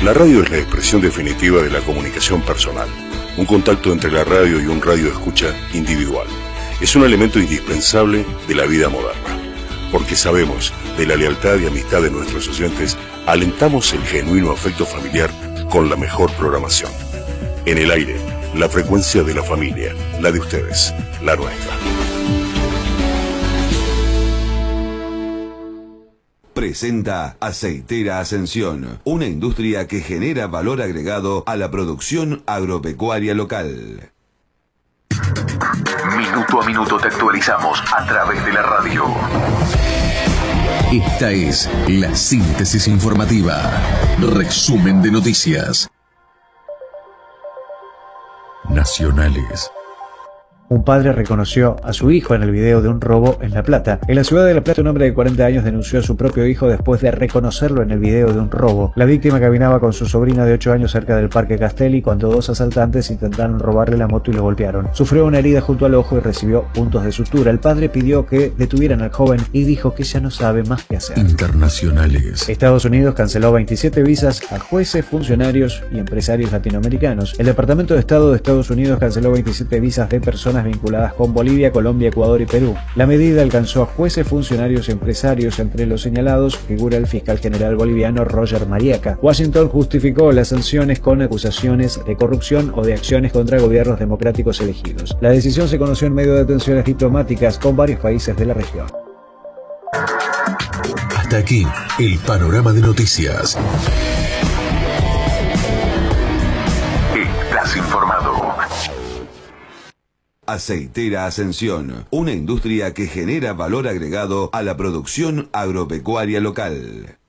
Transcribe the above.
La radio es la expresión definitiva de la comunicación personal, un contacto entre la radio y un radioescucha individual. Es un elemento indispensable de la vida moderna, porque sabemos de la lealtad y amistad de nuestros oyentes, alentamos el genuino afecto familiar con la mejor programación. En el aire, la frecuencia de la familia, la de ustedes, la nuestra. Presenta Aceitera Ascensión, una industria que genera valor agregado a la producción agropecuaria local. Minuto a minuto te actualizamos a través de la radio. Esta es la síntesis informativa. Resumen de noticias nacionales. Un padre reconoció a su hijo en el video de un robo en La Plata. En la ciudad de La Plata, un hombre de 40 años denunció a su propio hijo después de reconocerlo en el video de un robo. La víctima caminaba con su sobrina de 8 años cerca del Parque Castelli cuando dos asaltantes intentaron robarle la moto y lo golpearon. Sufrió una herida junto al ojo y recibió puntos de sutura. El padre pidió que detuvieran al joven y dijo que ya no sabe más qué hacer. Internacionales. Estados Unidos canceló 27 visas a jueces, funcionarios y empresarios latinoamericanos. El Departamento de Estado de Estados Unidos canceló 27 visas de personas vinculadas con Bolivia, Colombia, Ecuador y Perú. La medida alcanzó a jueces, funcionarios y empresarios. Entre los señalados figura el fiscal general boliviano Roger Mariaca. Washington justificó las sanciones con acusaciones de corrupción o de acciones contra gobiernos democráticos elegidos. La decisión se conoció en medio de tensiones diplomáticas con varios países de la región. Hasta aquí el panorama de noticias. Estás informado. Aceitera Ascensión, una industria que genera valor agregado a la producción agropecuaria local.